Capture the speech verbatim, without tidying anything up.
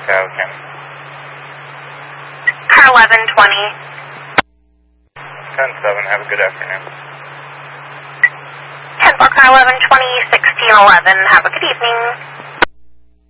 South County. Car eleven twenty. ten seven, have a good afternoon. ten four, car eleven twenty, sixteen eleven, have a good evening.